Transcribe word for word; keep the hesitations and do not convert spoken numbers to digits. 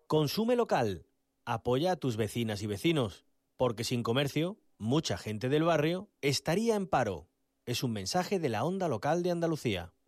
Consume local. Apoya a tus vecinas y vecinos, porque sin comercio, mucha gente del barrio estaría en paro. Es un mensaje de la Onda Local de Andalucía.